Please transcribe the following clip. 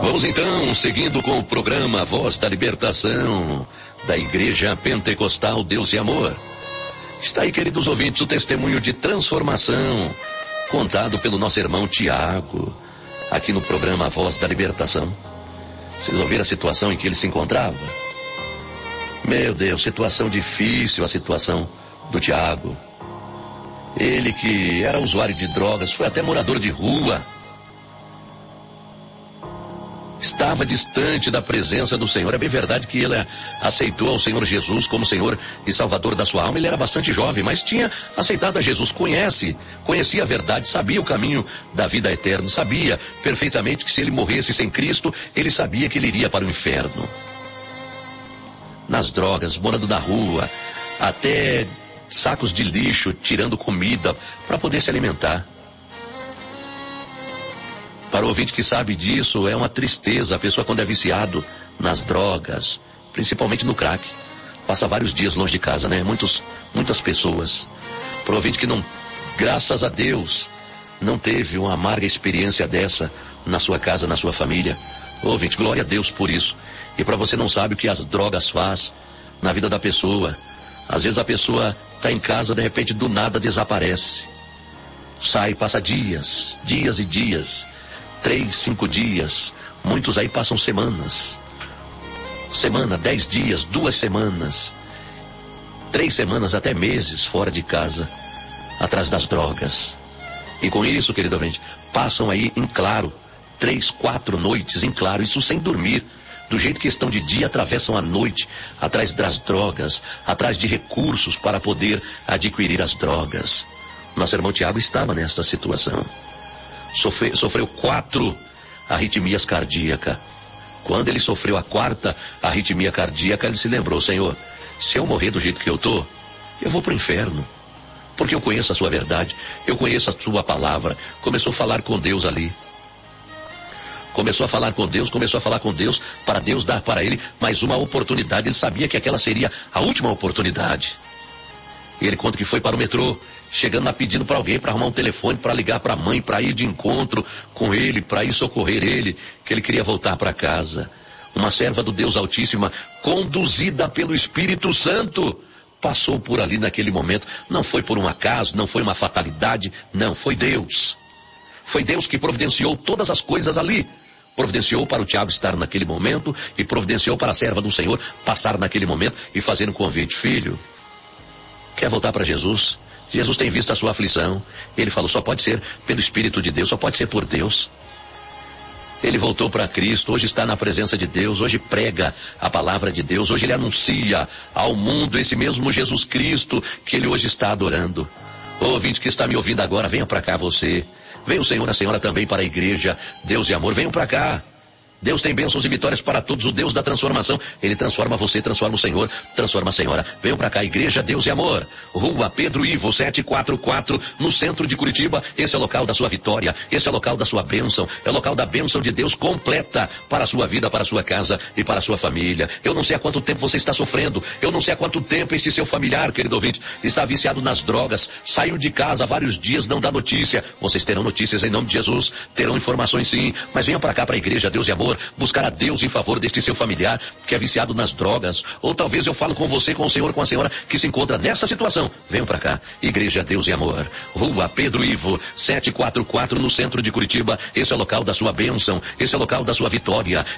Vamos então, seguindo com o programa Voz da Libertação, da Igreja Pentecostal Deus e Amor. Está aí, queridos ouvintes, o testemunho de transformação, contado pelo nosso irmão Tiago, aqui no programa Voz da Libertação. Vocês ouviram a situação em que ele se encontrava? Meu Deus, situação difícil, a situação do Tiago. Ele que era usuário de drogas, foi até morador de rua. Estava distante da presença do Senhor. É bem verdade que ele aceitou ao Senhor Jesus como Senhor e Salvador da sua alma. Ele era bastante jovem, mas tinha aceitado a Jesus. Conhecia a verdade, sabia o caminho da vida eterna, sabia perfeitamente que se ele morresse sem Cristo, ele sabia que ele iria para o inferno. Nas drogas, morando na rua, até sacos de lixo, tirando comida para poder se alimentar. Para o ouvinte que sabe disso, é uma tristeza. A pessoa, quando é viciado nas drogas, principalmente no crack, passa vários dias longe de casa, né? Muitas pessoas. Para o ouvinte que não, graças a Deus, não teve uma amarga experiência dessa na sua casa, na sua família. Ouvinte, glória a Deus por isso. E para você não sabe o que as drogas faz na vida da pessoa. Às vezes a pessoa está em casa, de repente do nada desaparece. Sai, passa dias e dias. 3, 5 dias, muitos aí passam semanas, 10 dias, 2 semanas, 3 semanas, até meses fora de casa, atrás das drogas. E com isso, querido ouvinte, passam aí em claro, 3, 4 noites em claro, isso sem dormir. Do jeito que estão de dia, atravessam a noite, atrás das drogas, atrás de recursos para poder adquirir as drogas. Nosso irmão Tiago estava nessa situação. Sofreu 4 arritmias cardíacas. Quando ele sofreu a 4ª arritmia cardíaca, ele se lembrou: Senhor, se eu morrer do jeito que eu tô, eu vou pro inferno. Porque eu conheço a sua verdade, eu conheço a sua palavra. Começou a falar com Deus ali. Começou a falar com Deus, para Deus dar para ele mais uma oportunidade. Ele sabia que aquela seria a última oportunidade. E ele conta que foi para o metrô, chegando lá pedindo para alguém para arrumar um telefone, para ligar para a mãe, para ir de encontro com ele, para ir socorrer ele, que ele queria voltar para casa. Uma serva do Deus Altíssima, conduzida pelo Espírito Santo, passou por ali naquele momento. Não foi por um acaso, não foi uma fatalidade, não, foi Deus. Foi Deus que providenciou todas as coisas ali. Providenciou para o Tiago estar naquele momento e providenciou para a serva do Senhor passar naquele momento e fazer um convite: filho, quer voltar para Jesus? Jesus tem visto a sua aflição. Ele falou: só pode ser pelo Espírito de Deus, só pode ser por Deus. Ele voltou para Cristo, hoje está na presença de Deus, hoje prega a palavra de Deus, hoje ele anuncia ao mundo esse mesmo Jesus Cristo que ele hoje está adorando. Ô ouvinte que está me ouvindo agora, venha para cá você. Venha o Senhor, a senhora também para a igreja Deus e Amor, venham para cá. Deus tem bênçãos e vitórias para todos, o Deus da transformação. Ele transforma você, transforma o Senhor, transforma a senhora. Venham para cá, Igreja Deus e Amor, Rua Pedro Ivo 744, no centro de Curitiba. Esse é o local da sua vitória, esse é o local da sua bênção, é o local da bênção de Deus completa para a sua vida, para a sua casa e para a sua família. Eu não sei há quanto tempo você está sofrendo, eu não sei há quanto tempo este seu familiar, querido ouvinte, está viciado nas drogas, saiu de casa há vários dias, não dá notícia. Vocês terão notícias em nome de Jesus, terão informações sim, mas venham para cá, para a Igreja Deus e Amor, buscar a Deus em favor deste seu familiar que é viciado nas drogas. Ou talvez eu falo com você, com o Senhor, com a senhora que se encontra nessa situação. Venham para cá, Igreja Deus e Amor, Rua Pedro Ivo 744, no centro de Curitiba. Esse é o local da sua bênção, esse é o local da sua vitória.